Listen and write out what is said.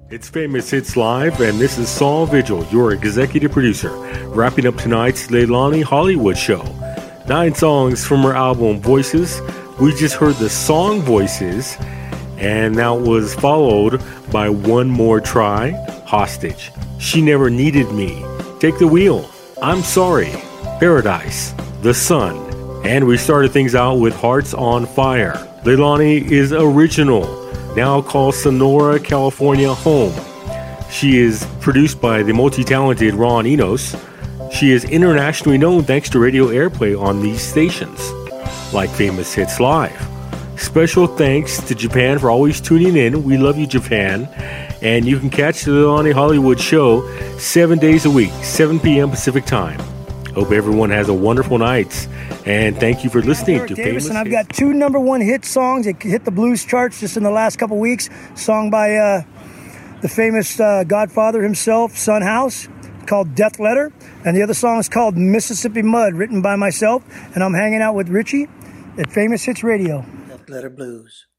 It's Famous Hits Live, and this is Saul Vigil, your executive producer, wrapping up tonight's Leilani Hollywood show. 9 songs from her album Voices. We just heard the song Voices, and now it was followed by One More Try, Hostage, She Never Needed Me, Take the Wheel, I'm Sorry, Paradise, The Sun, and we started things out with Hearts on Fire. Leilani is original, now called Sonora, California home. She is produced by the multi-talented Ron Enos. She is internationally known thanks to radio airplay on these stations, like Famous Hits Live. Special thanks to Japan for always tuning in. We love you, Japan. And you can catch the Leilani Hollywood show 7 days a week, 7 p.m. Pacific time. Hope everyone has a wonderful night. And thank you for listening to Davis, Famous and I've got 2 #1 hit songs that hit the blues charts just in the last couple weeks. Song by the famous Godfather himself, Son House, called Death Letter. And the other song is called Mississippi Mud, written by myself. And I'm hanging out with Richie at Famous Hits Radio. Death Letter Blues.